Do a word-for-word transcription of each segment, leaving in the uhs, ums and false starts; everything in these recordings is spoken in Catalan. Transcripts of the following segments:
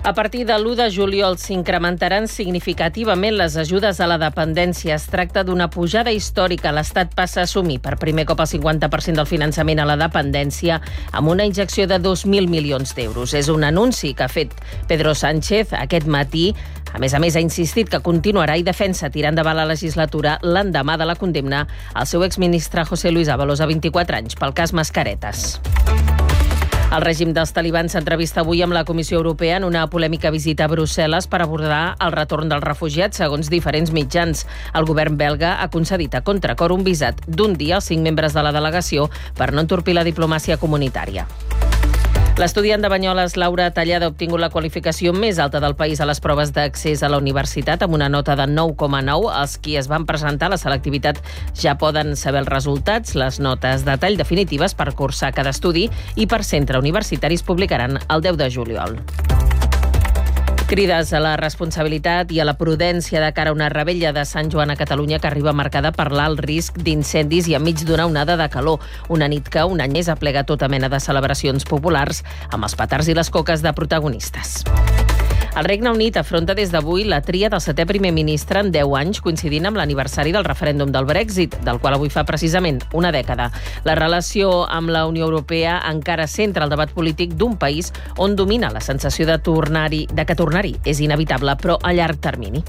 A partir de l'u de juliol s'incrementaran significativament les ajudes a la dependència. Es tracta d'una pujada històrica. L'Estat passa a assumir per primer cop el cinquanta per cent del finançament a la dependència amb una injecció de dos mil milions d'euros. És un anunci que ha fet Pedro Sánchez aquest matí. A més a més, ha insistit que continuarà i defensa tirar endavant la legislatura l'endemà de la condemna al seu exministre José Luis Ábalos a vint-i-quatre anys pel cas Mascaretes. El règim dels talibans s'entrevista avui amb la Comissió Europea en una polèmica visita a Brussel·les per abordar el retorn dels refugiats, segons diferents mitjans. El govern belga ha concedit a contracor un visat d'un dia als cinc membres de la delegació per no entorpir la diplomàcia comunitària. L'estudiant de Banyoles, Laura Tallada, ha obtingut la qualificació més alta del país a les proves d'accés a la universitat amb una nota de nou coma nou. Els qui es van presentar a la selectivitat ja poden saber els resultats. Les notes de tall definitives per cursar cada estudi i per centre universitari es publicaran el deu de juliol. Crides a la responsabilitat i a la prudència de cara a una revetlla de Sant Joan a Catalunya que arriba marcada per l'alt risc d'incendis i enmig d'una onada de calor. Una nit que un any més aplega tota mena de celebracions populars amb els petards i les coques de protagonistes. El Regne Unit afronta des d'avui la tria del setè primer ministre en deu anys, coincidint amb l'aniversari del referèndum del Brexit, del qual avui fa precisament una dècada. La relació amb la Unió Europea encara centra el debat polític d'un país on domina la sensació de tornar-hi, de que tornar-hi és inevitable, però a llarg termini.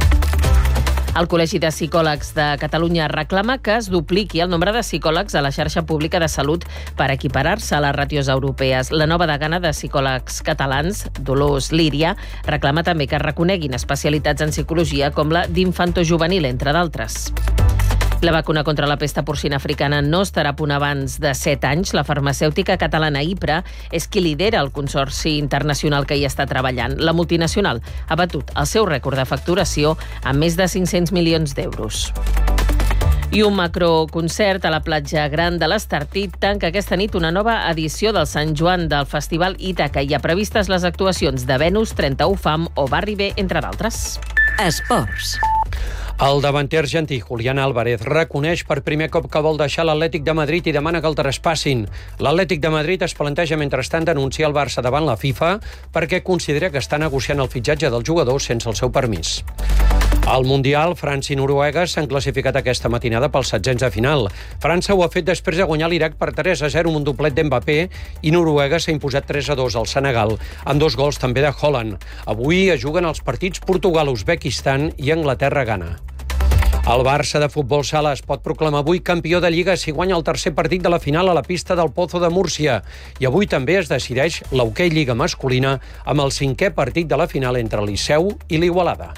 El Col·legi de Psicòlegs de Catalunya reclama que es dupliqui el nombre de psicòlegs a la xarxa pública de salut per equiparar-se a les ràtios europees. La nova degana de psicòlegs catalans, Dolors Líria, reclama també que es reconeguin especialitats en psicologia com la d'infantojuvenil, entre d'altres. La vacuna contra la pesta porcina africana no estarà a punt abans de set anys. La farmacèutica catalana IPRA és qui lidera el consorci internacional que hi està treballant. La multinacional ha batut el seu rècord de facturació amb més de cinc-cents milions d'euros. I un macroconcert a la platja Gran de l'Estartit tanca aquesta nit una nova edició del Sant Joan del Festival Ítaca. Hi ha previstes les actuacions de Venus, trenta-u Fam o Barri B, entre d'altres. Esports. El davanter argentí Julián Álvarez reconeix per primer cop que vol deixar l'Atlètic de Madrid i demana que el traspassin. L'Atlètic de Madrid es planteja mentrestant denunciar el Barça davant la FIFA perquè considera que està negociant el fitxatge del jugador sense el seu permís. Al Mundial, França i Noruega s'han classificat aquesta matinada pels setzents de final. França ho ha fet després de guanyar l'Iraq per tres a zero amb un doblet d'Mbappé i Noruega s'ha imposat tres a dos al Senegal, amb dos gols també de Haaland. Avui es juguen els partits Portugal-Uzbekistan i Anglaterra-Ghana. El Barça de futbol sala es pot proclamar avui campió de Lliga si guanya el tercer partit de la final a la pista del Pozo de Múrcia. I avui també es decideix l'Hoquei Lliga masculina amb el cinquè partit de la final entre Liceu i l'Igualada.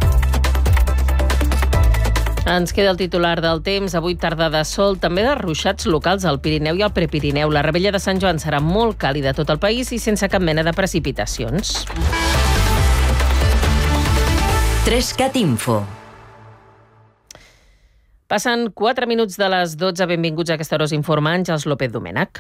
Ens queda el titular del temps. Avui tarda de sol, també de ruixats locals al Pirineu i al Prepirineu. La revetlla de Sant Joan serà molt càlida a tot el país i sense cap mena de precipitacions. Trescat Info. Passen quatre minuts de les dotze. Benvinguts a aquesta hora, us informa Àngels López Domènech.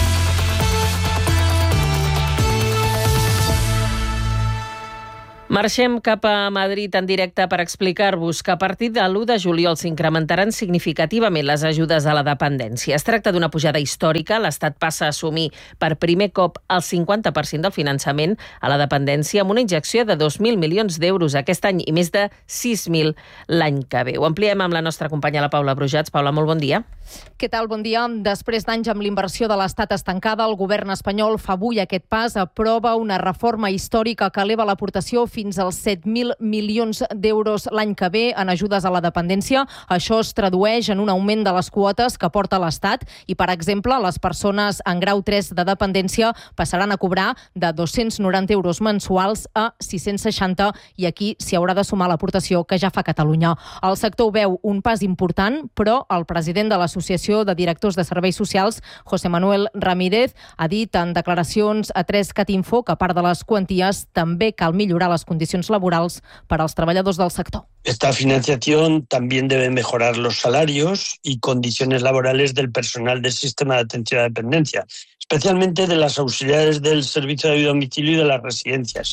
Marxem cap a Madrid en directe per explicar-vos que a partir de l'u de juliol s'incrementaran significativament les ajudes a la dependència. Es tracta d'una pujada històrica. L'Estat passa a assumir per primer cop el cinquanta per cent del finançament a la dependència amb una injecció de dos mil milions d'euros aquest any i més de sis mil l'any que ve. Ho ampliem amb la nostra companya, la Paula Brujats. Paula, molt bon dia. Què tal? Bon dia. Després d'anys amb l'inversió de l'Estat estancada, el govern espanyol fa avui aquest pas, aprova una reforma històrica que eleva l'aportació fins als set mil milions d'euros l'any que ve en ajudes a la dependència. Això es tradueix en un augment de les quotes que porta l'Estat i, per exemple, les persones en grau tres de dependència passaran a cobrar de dos-cents noranta euros mensuals a sis-cents seixanta i aquí s'hi haurà de sumar l'aportació que ja fa Catalunya. El sector veu un pas important, però el president de l'Associació de Directors de Serveis Socials, José Manuel Ramírez, ha dit en declaracions a Trescat Info que a part de les quanties també cal millorar les condicions laborals per als treballadors del sector. Esta financiación también debe mejorar los salarios y condiciones laborales del personal del sistema de atención a la dependencia, especialmente de las auxiliares del servicio de domicilio y de las residencias.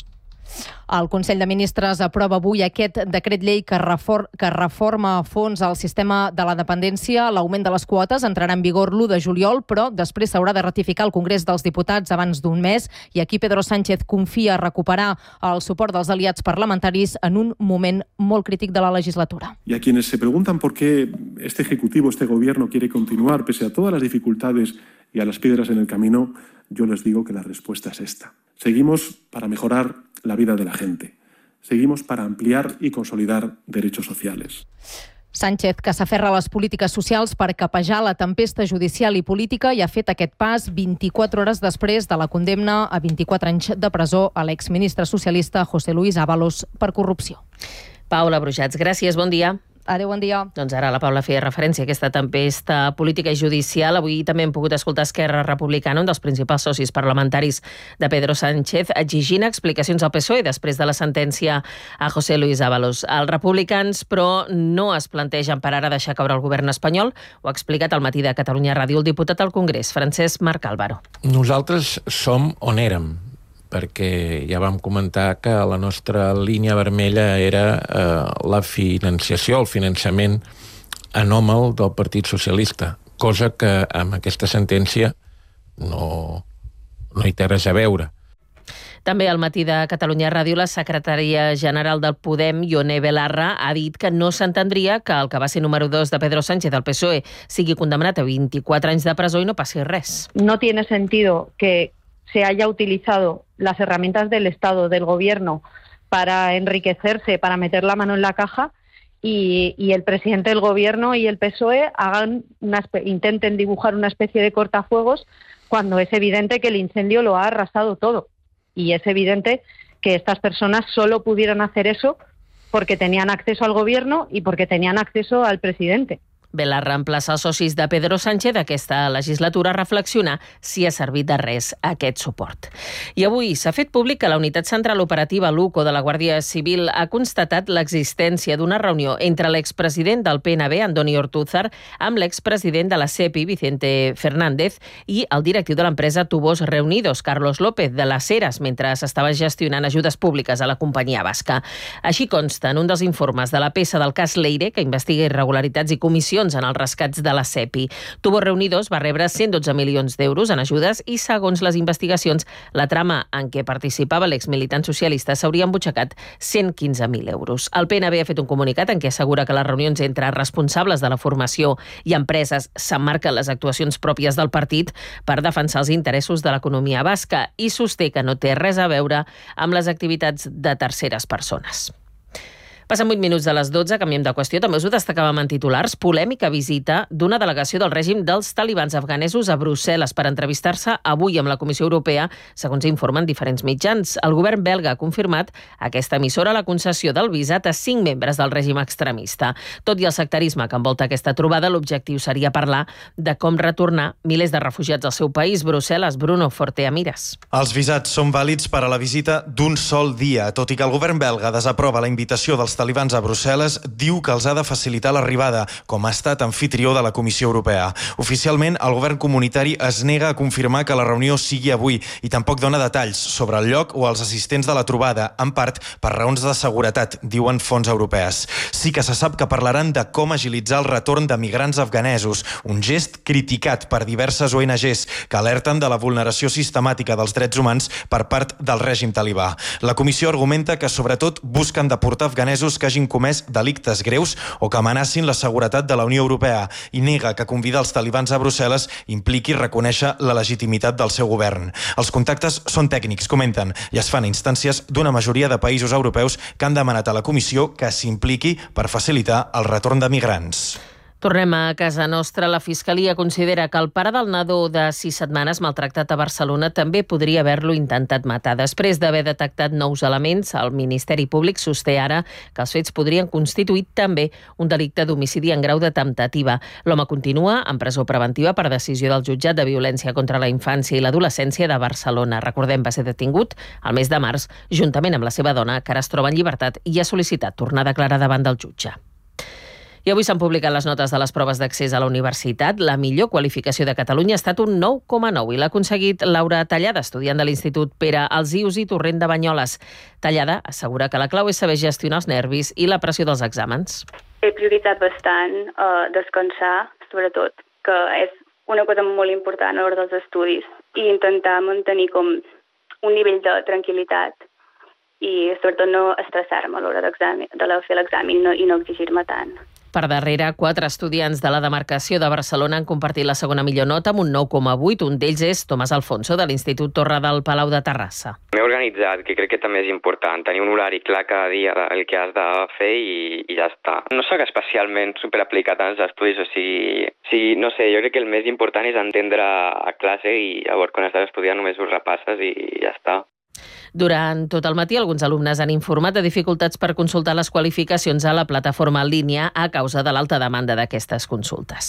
El Consell de Ministres aprova avui aquest decret llei que, refor que reforma a fons el sistema de la dependència. L'augment de les quotes entrarà en vigor l'u de juliol, però després s'haurà de ratificar al Congrés dels Diputats abans d'un mes, i aquí Pedro Sánchez confia recuperar el suport dels aliats parlamentaris en un moment molt crític de la legislatura. Y a quienes se preguntan por qué este Ejecutivo, este Gobierno quiere continuar pese a todas las dificultades y a las piedras en el camino, yo les digo que la respuesta es esta. Seguimos para mejorar la vida de la gente. Seguimos para ampliar y consolidar derechos sociales. Sánchez, que s'aferra a les polítiques socials per capejar la tempesta judicial i política, i ha fet aquest pas vint-i-quatre hores després de la condemna a vint-i-quatre anys de presó a l'exministre socialista José Luis Ábalos per corrupció. Paula Brujats, gràcies, bon dia. Adéu, bon dia. Doncs ara la Paula feia referència a aquesta tempesta política i judicial. Avui també hem pogut escoltar Esquerra Republicana, un dels principals socis parlamentaris de Pedro Sánchez, exigint explicacions al P S O E després de la sentència a José Luis Ábalos. Els republicans, però, no es plantegen per ara deixar caure el govern espanyol. Ho ha explicat al matí de Catalunya Ràdio el diputat al Congrés, Francesc Marc Álvaro. Nosaltres som on érem, perquè ja vam comentar que la nostra línia vermella era eh, la financiació, el finançament anòmal del Partit Socialista, cosa que amb aquesta sentència no, no hi té res a veure. També al matí de Catalunya Ràdio, la secretària general del Podem, Ione Belarra, ha dit que no s'entendria que el que va ser número dos de Pedro Sánchez al P S O E sigui condemnat a vint-i-quatre anys de presó i no passi res. No tiene sentido que se haya utilizado las herramientas del Estado, del Gobierno, para enriquecerse, para meter la mano en la caja, y, y el presidente del Gobierno y el P S O E hagan una, intenten dibujar una especie de cortafuegos cuando es evidente que el incendio lo ha arrasado todo. Y es evidente que estas personas solo pudieron hacer eso porque tenían acceso al Gobierno y porque tenían acceso al presidente. Belarra emplaça els socis de Pedro Sánchez d'aquesta legislatura a reflexionar si ha servit de res aquest suport. I avui s'ha fet públic que la Unitat Central Operativa l'UCO de la Guàrdia Civil ha constatat l'existència d'una reunió entre l'expresident del P N B, Andoni Ortúzar, amb l'expresident de la SEPI, Vicente Fernández, i el directiu de l'empresa Tubos Reunidos, Carlos López, de les Heres, mentre s'estava gestionant ajudes públiques a la companyia basca. Així consta en un dels informes de la peça del cas Leire, que investiga irregularitats i comissions en els rescats de la SEPI. Tubos Reunidos va rebre cent dotze milions d'euros en ajudes i, segons les investigacions, la trama en què participava l'exmilitant socialista s'hauria embutxacat cent quinze mil euros. El P N B ha fet un comunicat en què assegura que les reunions entre responsables de la formació i empreses s'emmarquen les actuacions pròpies del partit per defensar els interessos de l'economia basca i sosté que no té res a veure amb les activitats de terceres persones. Passen vuit minuts de les dotze, canviem de qüestió. També us ho destacàvem en titulars. Polèmica visita d'una delegació del règim dels talibans afganesos a Brussel·les per entrevistar-se avui amb la Comissió Europea, segons informen diferents mitjans. El govern belga ha confirmat a aquesta emissora la concessió del visat a cinc membres del règim extremista. Tot i el sectarisme que envolta aquesta trobada, l'objectiu seria parlar de com retornar milers de refugiats al seu país. Brussel·les, Bruno Forteamires. Els visats són vàlids per a la visita d'un sol dia, tot i que el govern belga desaprova la invitació dels talibans a Brussel·les, diu que els ha de facilitar l'arribada, com ha estat anfitrió de la Comissió Europea. Oficialment, el govern comunitari es nega a confirmar que la reunió sigui avui i tampoc dona detalls sobre el lloc o els assistents de la trobada, en part per raons de seguretat, diuen fonts europees. Sí que se sap que parlaran de com agilitzar el retorn de migrants afganesos, un gest criticat per diverses O N Ges que alerten de la vulneració sistemàtica dels drets humans per part del règim talibà. La comissió argumenta que sobretot busquen deportar afganesos que hagin comès delictes greus o que amenacin la seguretat de la Unió Europea i nega que convidar els talibans a Brussel·les impliqui reconèixer la legitimitat del seu govern. Els contactes són tècnics, comenten, i es fan a instàncies d'una majoria de països europeus que han demanat a la comissió que s'impliqui per facilitar el retorn de migrants. Tornem a casa nostra. La Fiscalia considera que el pare del nadó de sis setmanes maltractat a Barcelona també podria haver-lo intentat matar. Després d'haver detectat nous elements, el Ministeri Públic sosté ara que els fets podrien constituir també un delicte d'homicidi en grau de temptativa. L'home continua en presó preventiva per decisió del jutjat de violència contra la infància i l'adolescència de Barcelona. Recordem, va ser detingut al mes de març, juntament amb la seva dona, que ara es troba en llibertat i ha sol·licitat tornar a declarar davant del jutge. I avui s'han publicat les notes de les proves d'accés a la universitat. La millor qualificació de Catalunya ha estat un nou coma nou i l'ha aconseguit Laura Tallada, estudiant de l'Institut Pere Alsius i Torrent de Banyoles. Tallada assegura que la clau és saber gestionar els nervis i la pressió dels exàmens. He prioritzat bastant uh, descansar, sobretot, que és una cosa molt important a l'hora dels estudis, i intentar mantenir com un nivell de tranquil·litat i sobretot no estressar-me a l'hora de fer l'examen no, i no exigir-me tant. Per darrere, quatre estudiants de la demarcació de Barcelona han compartit la segona millor nota amb un nou coma vuit. Un d'ells és Tomàs Alfonso, de l'Institut Torre del Palau de Terrassa. M'he organitzat, que crec que també és important. Tenir un horari clar cada dia el que has de fer i, i ja està. No soc especialment superaplicat als estudis, o sigui, sí, no sé, jo crec que el més important és entendre a classe i llavors quan estàs estudiant només ho repasses i ja està. Durant tot el matí, alguns alumnes han informat de dificultats per consultar les qualificacions a la plataforma en línia a causa de l'alta demanda d'aquestes consultes.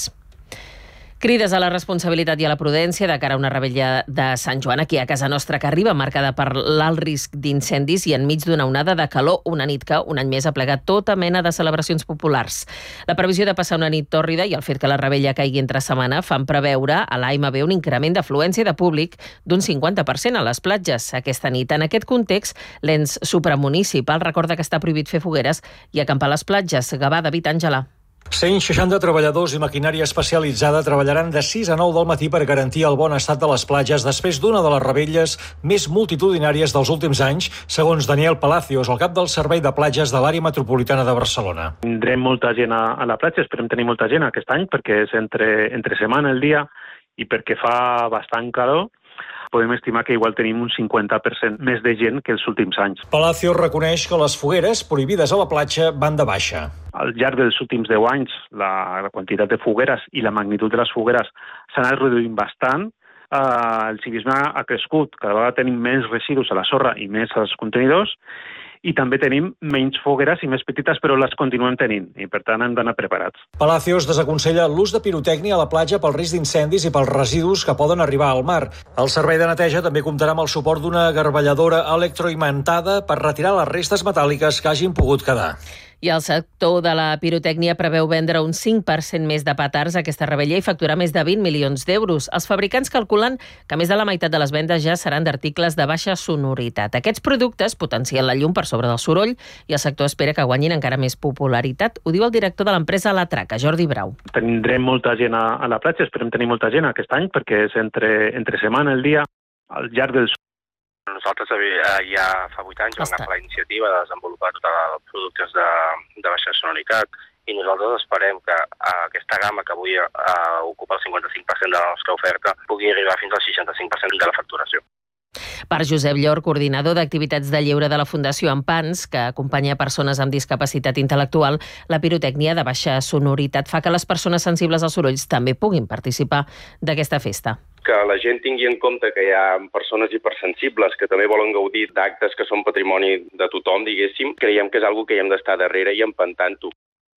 Crides a la responsabilitat i a la prudència de cara a una revetlla de Sant Joan aquí a casa nostra que arriba marcada per l'alt risc d'incendis i enmig d'una onada de calor, una nit que un any més ha plegat tota mena de celebracions populars. La previsió de passar una nit tòrrida i el fet que la revetlla caigui entre setmana fan preveure a l'A M B un increment d'afluència de públic d'un cinquanta per cent a les platges aquesta nit. En aquest context, l'ens supramunicipal recorda que està prohibit fer fogueres i acampar a les platges. Gavà, David Àngela. cent seixanta treballadors i maquinària especialitzada treballaran de sis a nou del matí per garantir el bon estat de les platges després d'una de les revetlles més multitudinàries dels últims anys, segons Daniel Palacios, el cap del Servei de Platges de l'àrea metropolitana de Barcelona. Tindrem molta gent a, a la platja, esperem tenir molta gent aquest any perquè és entre, entre setmana el dia i perquè fa bastant calor. Podem estimar que igual tenim un cinquanta per cent més de gent que els últims anys. Palacios reconeix que les fogueres prohibides a la platja van de baixa. Al llarg dels últims deu anys, la, la quantitat de fogueres i la magnitud de les fogueres s'han anat reduint bastant. Uh, el civisme ha crescut, cada vegada tenim menys residus a la sorra i més als contenidors, i també tenim menys fogueres i més petites, però les continuem tenint, i per tant hem d'anar preparats. Palacios desaconsella l'ús de pirotècnia a la platja pel risc d'incendis i pels residus que poden arribar al mar. El servei de neteja també comptarà amb el suport d'una garballadora electroimantada per retirar les restes metàl·liques que hagin pogut quedar. I el sector de la pirotècnia preveu vendre un cinc per cent més de petards a aquesta revetlla i facturar més de vint milions d'euros. Els fabricants calculen que més de la meitat de les vendes ja seran d'articles de baixa sonoritat. Aquests productes potencien la llum per sobre del soroll i el sector espera que guanyin encara més popularitat. Ho diu el director de l'empresa La Traca, Jordi Brau. Tindrem molta gent a, a la platja, esperem tenir molta gent aquest any perquè és entre, entre setmana el dia, al llarg dels Nosaltres ja fa vuit anys vam agafar la iniciativa de desenvolupar tots els productes de, de baixa sonoritat i nosaltres esperem que aquesta gamma que avui uh, ocupa el cinquanta-cinc per cent de la nostra oferta pugui arribar fins al seixanta-cinc per cent de la facturació. Per Josep Llor, coordinador d'activitats de lleure de la Fundació Ampans, que acompanya persones amb discapacitat intel·lectual, la pirotècnia de baixa sonoritat fa que les persones sensibles als sorolls també puguin participar d'aquesta festa. Que la gent tingui en compte que hi ha persones hipersensibles que també volen gaudir d'actes que són patrimoni de tothom, diguéssim, creiem que és algo que hi hem d'estar darrere i empantant-ho.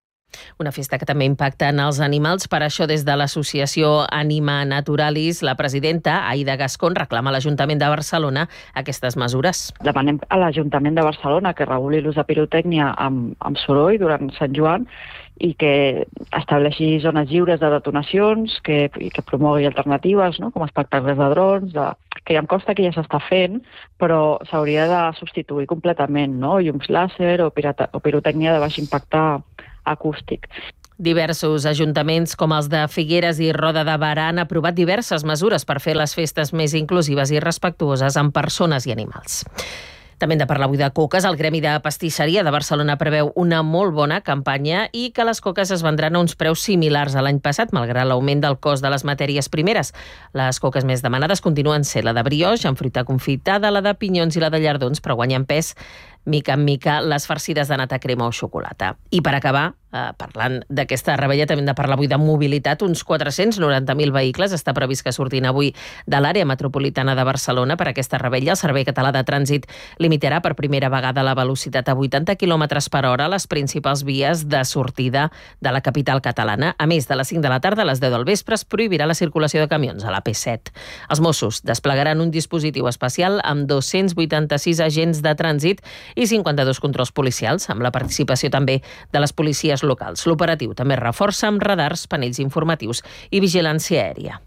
Una festa que també impacta en els animals. Per això, des de l'associació Anima Naturalis, la presidenta, Aida Gascón, reclama a l'Ajuntament de Barcelona aquestes mesures. Demanem a l'Ajuntament de Barcelona que reguli l'ús de pirotècnia amb, amb soroll durant Sant Joan i que estableixi zones lliures de detonacions, que, i que promogui alternatives, no? Com espectacles de drons, de, que ja em consta que ja s'està fent, però s'hauria de substituir completament, no? Llums làser o, pirata, o pirotècnia de baix impacte acústic. Diversos ajuntaments, com els de Figueres i Roda de Berà, han aprovat diverses mesures per fer les festes més inclusives i respectuoses amb persones i animals. També hem de parlar avui de coques. El Gremi de Pastisseria de Barcelona preveu una molt bona campanya i que les coques es vendran a uns preus similars a l'any passat, malgrat l'augment del cost de les matèries primeres. Les coques més demanades continuen sent la de brioix, amb fruita confitada, la de pinyons i la de llardons, però guanyen pes mica en mica les farcides de nata, crema o xocolata. I per acabar, eh, parlant d'aquesta revetlla, també hem de parlar avui de mobilitat. Uns quatre-cents noranta mil vehicles està previst que surtin avui de l'àrea metropolitana de Barcelona per aquesta revetlla. El Servei Català de Trànsit limitarà per primera vegada la velocitat a vuitanta quilòmetres per hora a les principals vies de sortida de la capital catalana. A més, de les cinc de la tarda a les deu del vespre es prohibirà la circulació de camions a la P set. Els Mossos desplegaran un dispositiu especial amb dos-cents vuitanta-sis agents de trànsit i cinquanta-dos controls policials, amb la participació també de les policies locals. L'operatiu també reforça amb radars, panells informatius i vigilància aèria.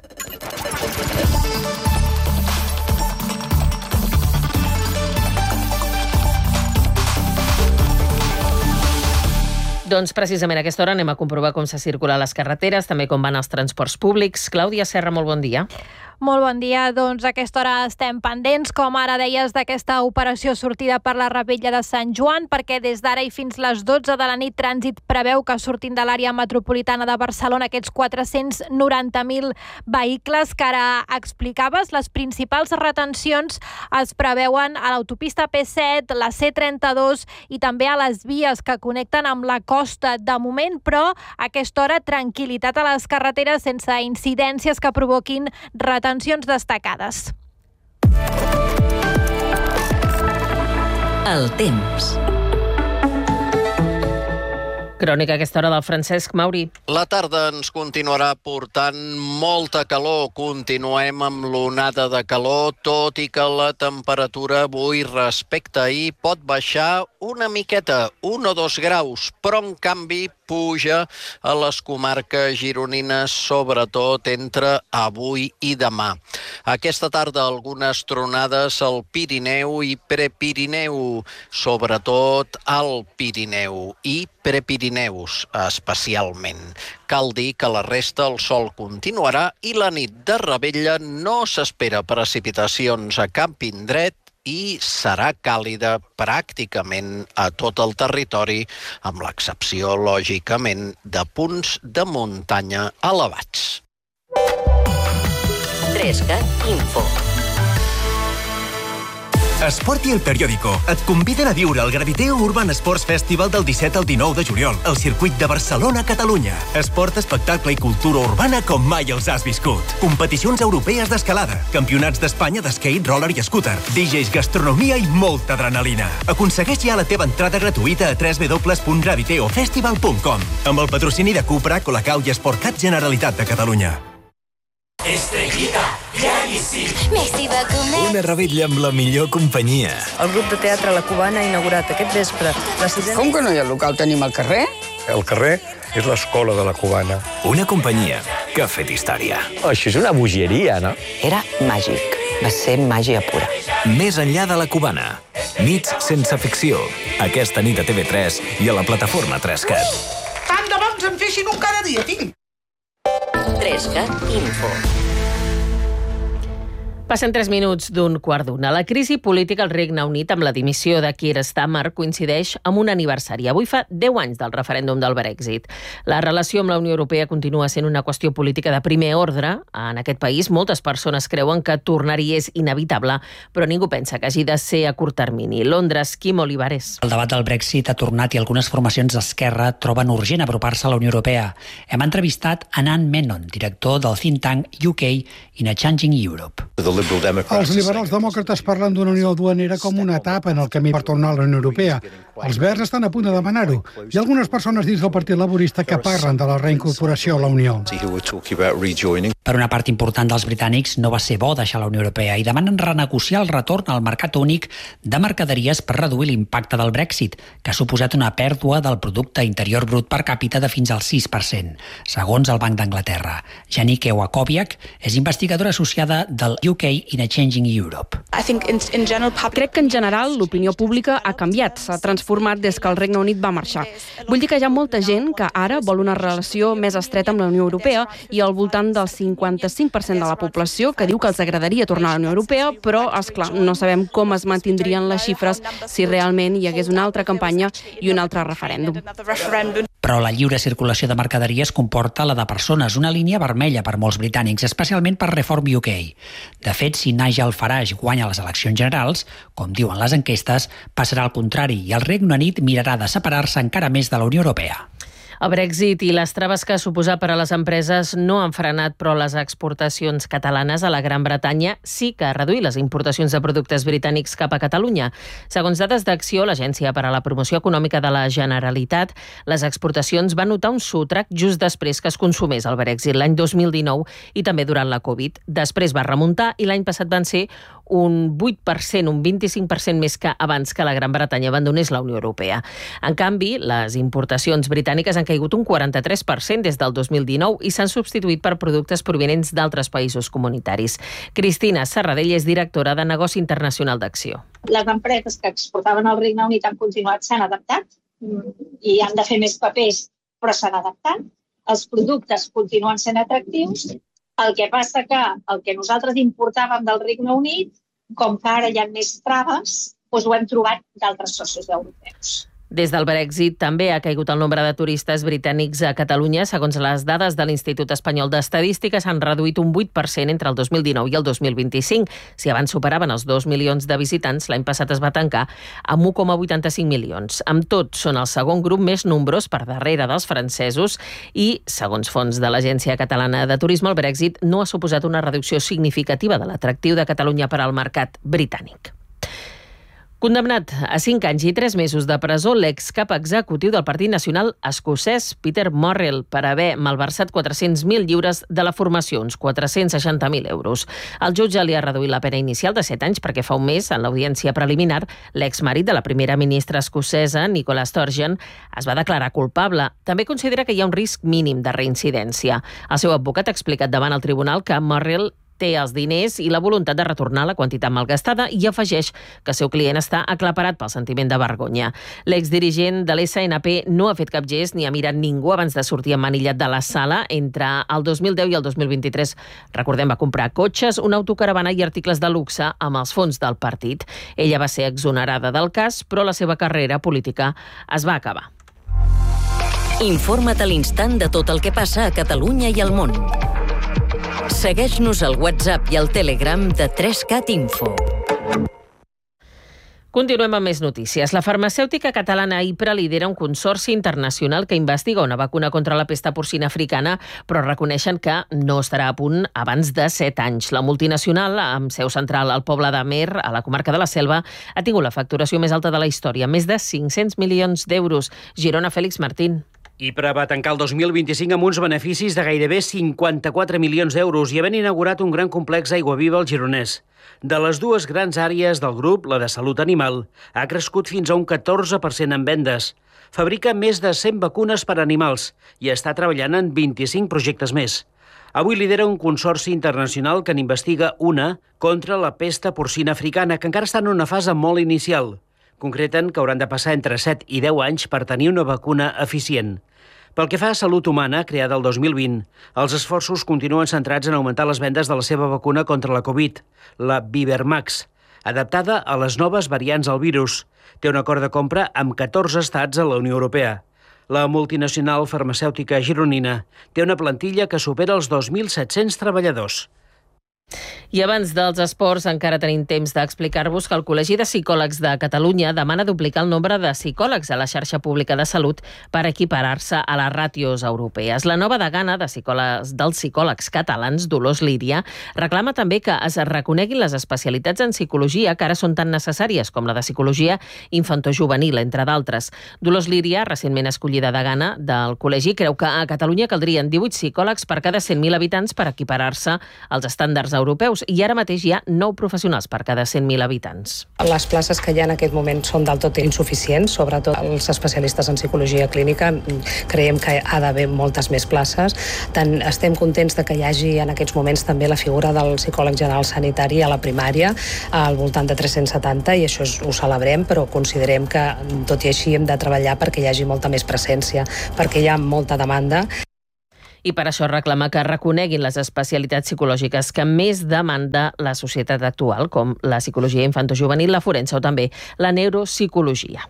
Doncs precisament a aquesta hora anem a comprovar com se circula a les carreteres, també com van els transports públics. Clàudia Serra, molt bon dia. Molt bon dia. Doncs a aquesta hora estem pendents, com ara deies, d'aquesta operació sortida per la Revetlla de Sant Joan, perquè des d'ara i fins les dotze de la nit Trànsit preveu que surtin de l'àrea metropolitana de Barcelona aquests quatre-cents noranta mil vehicles que ara explicaves. Les principals retencions es preveuen a l'autopista P set, la C trenta-dos i també a les vies que connecten amb la costa. De moment, però, a aquesta hora, tranquil·litat a les carreteres sense incidències que provoquin retencions destacades. El temps. Crònica a aquesta hora del Francesc Mauri. La tarda ens continuarà portant molta calor. Continuem amb l'onada de calor, tot i que la temperatura avui respecte a ahir pot baixar una miqueta, un o dos graus, però en canvi puja a les comarques gironines, sobretot entre avui i demà. Aquesta tarda algunes tronades al Pirineu i Prepirineu, sobretot al Pirineu i Prepirineus especialment. Cal dir que la resta el sol continuarà i la nit de Revetlla no s'espera precipitacions a cap indret i serà càlida pràcticament a tot el territori, amb l'excepció, lògicament, de punts de muntanya elevats. Trescat Info. Esport i El Periódico et conviden a viure el Graviteo Urban Sports Festival del disset al dinou de juliol al circuit de Barcelona, Catalunya. Esport, espectacle i cultura urbana com mai els has viscut. Competicions europees d'escalada, campionats d'Espanya d'skate, roller i scooter, D Js, gastronomia i molta adrenalina. Aconsegueix ja la teva entrada gratuïta a w w w punt graviteo festival punt com amb el patrocini de Cupra, Colacau i Sportcat Generalitat de Catalunya. Estrellita, Claríssim. Messi va comer. Una Revetlla amb la millor companyia. El grup de teatre La Cubana ha inaugurat aquest vespre la sisena... Com que no hi ha local tenim al carrer? El carrer és l'escola de La Cubana. Una companyia que ha fet història. Oh, això és una bogeria, no? Era màgic. Va ser màgia pura. Més enllà de La Cubana. Nits sense ficció. Aquesta nit a T V tres i a la plataforma Trescat. Tant de bons em fessin un cada dia, tinc. Trescat Info. Passen tres minuts d'un quart d'una. La crisi política al Regne Unit amb la dimissió de Keir Starmer coincideix amb un aniversari. Avui fa deu anys del referèndum del Brexit. La relació amb la Unió Europea continua sent una qüestió política de primer ordre. En aquest país moltes persones creuen que tornar-hi és inevitable, però ningú pensa que hagi de ser a curt termini. Londres, Quim Olivares. El debat del Brexit ha tornat i algunes formacions d'esquerra troben urgent apropar-se a la Unió Europea. Hem entrevistat Anand Menon, director del think tank U K in a Changing Europe. Els liberals demòcrates parlen d'una unió duanera com una etapa en el camí per tornar a la Unió Europea. Els verds estan a punt de demanar-ho. Hi ha algunes persones dins del Partit Laborista que parlen de la reincorporació a la Unió. Per una part important dels britànics no va ser bo deixar la Unió Europea i demanen renegociar el retorn al mercat únic de mercaderies per reduir l'impacte del Brexit, que ha suposat una pèrdua del producte interior brut per càpita de fins al sis per cent, segons el Banc d'Anglaterra. Janike Wakowiak és investigadora associada del U K in a Changing Europe. Crec que en general l'opinió pública ha canviat, s'ha transformat des que el Regne Unit va marxar. Vull dir que hi ha molta gent que ara vol una relació més estreta amb la Unió Europea i al voltant del cinquanta-cinc per cent de la població que diu que els agradaria tornar a la Unió Europea, però, esclar, no sabem com es mantindrien les xifres si realment hi hagués una altra campanya i un altre referèndum. Però la lliure circulació de mercaderies comporta la de persones, una línia vermella per molts britànics, especialment per Reform U K. De fet, si Nigel Farage guanya les eleccions generals, com diuen les enquestes, passarà al contrari i el Regne Unit mirarà de separar-se encara més de la Unió Europea. El Brexit i les traves que suposa per a les empreses no han frenat, però les exportacions catalanes a la Gran Bretanya sí que ha reduït les importacions de productes britànics cap a Catalunya. Segons dades d'Acció, l'Agència per a la Promoció Econòmica de la Generalitat, les exportacions van notar un sotrac just després que es consumés el Brexit l'any dos mil dinou i també durant la Covid. Després va remuntar i l'any passat van ser un vuit per cent, un vint-i-cinc per cent més que abans que la Gran Bretanya abandonés la Unió Europea. En canvi, les importacions britàniques han caigut un quaranta-tres per cent des del dos mil dinou i s'han substituït per productes provinents d'altres països comunitaris. Cristina Serradell és directora de Negoci Internacional d'Acció. Les empreses que exportaven al Regne Unit han continuat, s'han adaptat i han de fer més papers, però s'han adaptat. Els productes continuen sent atractius. El que passa que el que nosaltres importàvem del Regne Unit, com que ara hi ha més traves, doncs ho hem trobat d'altres socis europeus. Des del Brexit també ha caigut el nombre de turistes britànics a Catalunya. Segons les dades de l'Institut Espanyol d'Estadística, s'han reduït un vuit per cent entre el dos mil dinou i el dos mil vint-i-cinc. Si abans superaven els dos milions de visitants, l'any passat es va tancar amb un coma vuitanta-cinc milions. Amb tot, són el segon grup més nombrós per darrere dels francesos i, segons fons de l'Agència Catalana de Turisme, el Brexit no ha suposat una reducció significativa de l'atractiu de Catalunya per al mercat britànic. Condemnat a cinc anys i tres mesos de presó, l'excap executiu del Partit Nacional escocès, Peter Murrell, per haver malversat quatre-cents mil lliures de la formació, uns quatre-cents seixanta mil euros. El jutge li ha reduït la pena inicial de set anys perquè fa un mes, en l'audiència preliminar, l'exmarit de la primera ministra escocesa, Nicola Sturgeon, es va declarar culpable. També considera que hi ha un risc mínim de reincidència. El seu advocat ha explicat davant el tribunal que Murrell té els diners i la voluntat de retornar la quantitat malgastada i afegeix que el seu client està aclaparat pel sentiment de vergonya. L'exdirigent de l'S N P no ha fet cap gest ni ha mirat ningú abans de sortir emmanillat de la sala. Entre el dos mil deu i el dos mil vint-i-tres, recordem, va comprar cotxes, una autocaravana i articles de luxe amb els fons del partit. Ella va ser exonerada del cas, però la seva carrera política es va acabar. Informa't a l'instant de tot el que passa a Catalunya i al món. Segueix-nos al WhatsApp i al Telegram de tres cat Info. Continuem amb més notícies. La farmacèutica catalana Ipra lidera un consorci internacional que investiga una vacuna contra la pesta porcina africana, però reconeixen que no estarà a punt abans de set anys. La multinacional, amb seu central al poble d'Amer, a la comarca de la Selva, ha tingut la facturació més alta de la història, més de cinc-cents milions d'euros. Girona, Fèlix Martín. Ipra va tancar el dos mil vint-i-cinc amb uns beneficis de gairebé cinquanta-quatre milions d'euros i havent inaugurat un gran complex Aigua Viva al Gironès. De les dues grans àrees del grup, la de salut animal, ha crescut fins a un catorze per cent en vendes. Fabrica més de cent vacunes per a animals i està treballant en vint-i-cinc projectes més. Avui lidera un consorci internacional que n'investiga una contra la pesta porcina africana, que encara està en una fase molt inicial. Concreten que hauran de passar entre set i deu anys per tenir una vacuna eficient. Pel que fa a salut humana, creada el dos mil vint, els esforços continuen centrats en augmentar les vendes de la seva vacuna contra la Covid, la Vivermax, adaptada a les noves variants del virus. Té un acord de compra amb catorze estats a la Unió Europea. La multinacional farmacèutica gironina té una plantilla que supera els dos mil set-cents treballadors. I abans dels esports encara tenim temps d'explicar-vos que el Col·legi de Psicòlegs de Catalunya demana duplicar el nombre de psicòlegs a la xarxa pública de salut per equiparar-se a les ràtios europees. La nova degana de psicòlegs, dels psicòlegs catalans, Dolors Líria, reclama també que es reconeguin les especialitats en psicologia que ara són tan necessàries com la de psicologia infantojuvenil, entre d'altres. Dolors Líria, recentment escollida degana del col·legi, creu que a Catalunya caldrien divuit psicòlegs per cada cent mil habitants per equiparar-se als estàndards europeus i ara mateix hi ha nou professionals per cada cent mil habitants. Les places que hi ha en aquest moment són del tot insuficients, sobretot els especialistes en psicologia clínica. Creiem que ha d'haver moltes més places. Tant estem contents de que hi hagi en aquests moments també la figura del psicòleg general sanitari a la primària, al voltant de tres-cents setanta, i això ho celebrem, però considerem que tot i així hem de treballar perquè hi hagi molta més presència, perquè hi ha molta demanda. I per això reclama que reconeguin les especialitats psicològiques que més demanda la societat actual, com la psicologia infantojuvenil, la forense o també la neuropsicologia.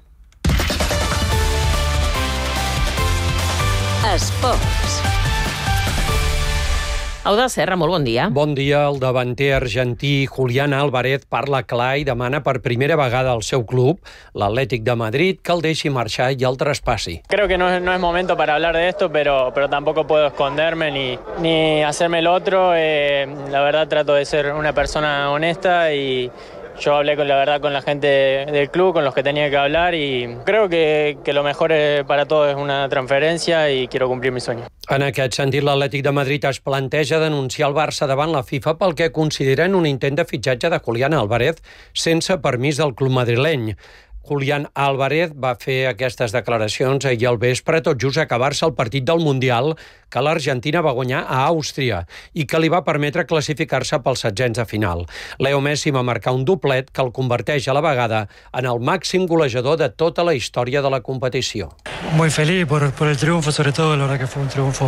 Esports. Auda Serra, molt bon dia. Bon dia. El davanter argentí Julián Álvarez parla clar i demana per primera vegada al seu club, l'Atlètic de Madrid, que el deixi marxar i el traspassi. Creo que no es, no es momento para hablar de esto, pero, pero tampoco puedo esconderme ni, ni hacerme el otro. Eh, la verdad trato de ser una persona honesta y yo hablé con la verdad con la gente del club, con los que tenía que hablar y creo que, que lo mejor para todos es una transferencia y quiero cumplir mi sueño. En aquest sentit, l'Atlètic de Madrid es planteja denunciar el Barça davant la FIFA pel que consideren un intent de fitxatge de Julián Álvarez sense permís del club madrileny. Julián Álvarez va fer aquestes declaracions ahir al vespre, tot just acabar-se el partit del Mundial que l'Argentina va guanyar a Àustria i que li va permetre classificar-se pels setzents de final. Leo Messi va marcar un doblet que el converteix a la vegada en el màxim golejador de tota la història de la competició. Muy feliz por, por el triunfo, sobre todo, la verdad que fue un triunfo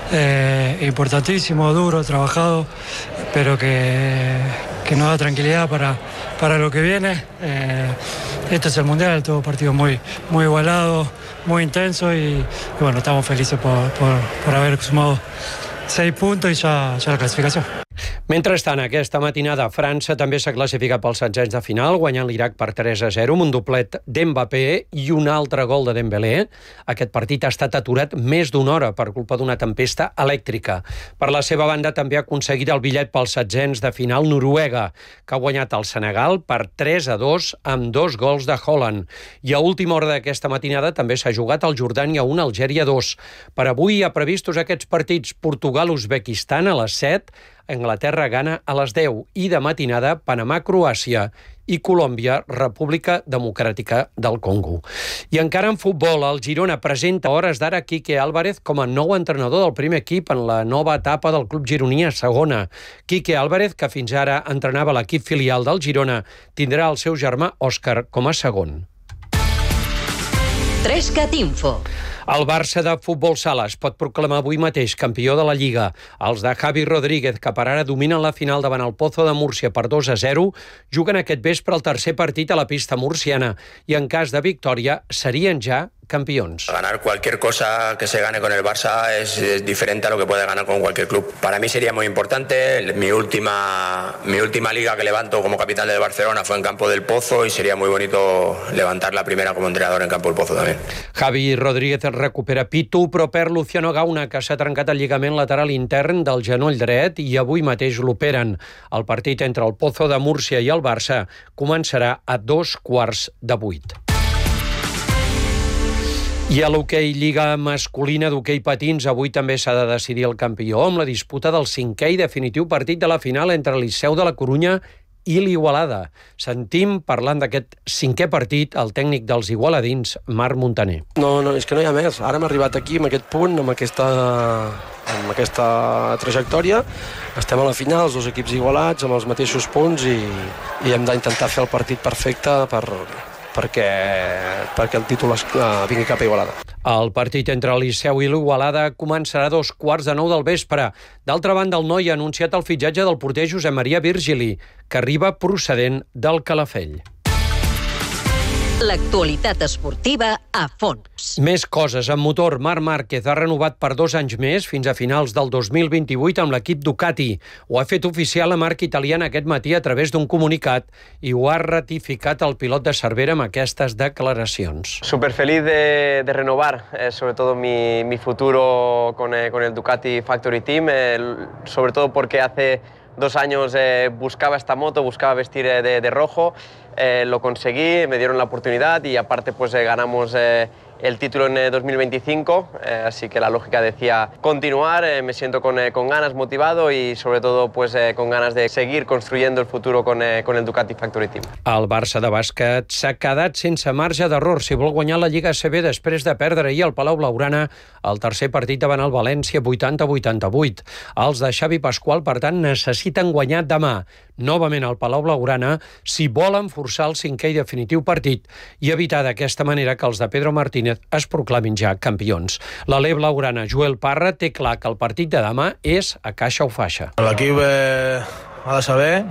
eh, importantísimo, duro, trabajado, pero que, que nos da tranquilidad para, para lo que viene. Eh, este es el Mundial, todo partido muy, muy igualado, muy intenso y, y bueno, estamos felices por, por, por haber sumado seis puntos i ja, ja la classificació. Mentrestant, aquesta matinada França també s'ha classificat pels setzents de final, guanyant l'Iraq per tres a zero, amb un doblet d'Mbappé i un altre gol de Dembélé. Aquest partit ha estat aturat més d'una hora per culpa d'una tempesta elèctrica. Per la seva banda, també ha aconseguit el bitllet pels setzents de final Noruega, que ha guanyat el Senegal per tres a dos amb dos gols de Haaland. I a última hora d'aquesta matinada també s'ha jugat el Jordània un, Algèria dos. Per avui hi ha previstos aquests partits: Portugal-Uzbekistan a les set, Anglaterra-Ghana a les deu i de matinada Panamà-Croàcia i Colòmbia-República Democràtica del Congo. I encara en futbol, el Girona presenta a hores d'ara Quique Álvarez com a nou entrenador del primer equip en la nova etapa del club gironí a segona. Quique Álvarez, que fins ara entrenava l'equip filial del Girona, tindrà el seu germà Òscar com a segon. Trescat Info. El Barça de futbol sala es pot proclamar avui mateix campió de la Lliga. Els de Javi Rodríguez, que per ara dominen la final davant el Pozo de Múrcia per dos a zero, juguen aquest vespre el tercer partit a la pista murciana i en cas de victòria serien ja campeones. Ganar cualquier cosa que se gane con el Barça es, es diferente a lo que puede ganar con cualquier club. Para mí sería muy importante. Mi última, mi última liga que levanto como capitán del Barcelona fue en Campo del Pozo y sería muy bonito levantar la primera como entrenador en Campo del Pozo también. Javi Rodríguez recupera Pitu, però perd Luciano Gauna, que s'ha trencat el lligament lateral intern del genoll dret i avui mateix l'operen. El partit entre el Pozo de Múrcia i el Barça començarà a dos quarts de vuit. I a l'hoquei Lliga masculina d'hoquei patins, avui també s'ha de decidir el campió amb la disputa del cinquè i definitiu partit de la final entre el Liceu de la Corunya i l'Igualada. Sentim, parlant d'aquest cinquè partit, el tècnic dels igualadins, Marc Montaner. No, no, és que no hi ha més. Ara hem arribat aquí, amb aquest punt, amb aquesta, amb aquesta trajectòria. Estem a la final, els dos equips igualats, amb els mateixos punts, i, i hem d'intentar fer el partit perfecte per... perquè, perquè el títol es, uh, vingui cap a Igualada. El partit entre el Liceu i l'Igualada començarà a dos quarts de nou del vespre. D'altra banda, el Noi ha anunciat el fitxatge del porter Josep Maria Virgili, que arriba procedent del Calafell. L'actualitat esportiva a fons. Més coses. En motor, Marc Márquez ha renovat per dos anys més fins a finals del dos mil vint-i-vuit amb l'equip Ducati. Ho ha fet oficial la marca italiana aquest matí a través d'un comunicat i ho ha ratificat el pilot de Cervera amb aquestes declaracions. Súper feliz de, de renovar, eh, sobre todo mi, mi futuro con, eh, con el Ducati Factory Team, eh, sobre todo porque hace dos años eh, buscaba esta moto, buscaba vestir eh, de, de rojo. Eh, lo conseguí, me dieron la oportunidad y aparte pues eh, ganamos eh, el título en eh, dos mil veinticinco, eh, así que la lógica decía continuar, eh, me siento con, eh, con ganas, motivado y sobre todo pues eh, con ganas de seguir construyendo el futuro con, eh, con el Ducati Factory Team. El Barça de bàsquet s'ha quedat sense marge d'error si vol guanyar la Lliga A C B després de perdre ahir al Palau Blaugrana el tercer partit davant el València vuitanta a vuitanta-vuit. Els de Xavi Pasqual, per tant, necessiten guanyar demà novament al Palau Blaugrana si volen forçar el cinquè i definitiu partit i evitar d'aquesta manera que els de Pedro Martínez es proclamin ja campions. L'alè blaugrana Joel Parra té clar que el partit de demà és a caixa o faixa. L'equip eh, ha de saber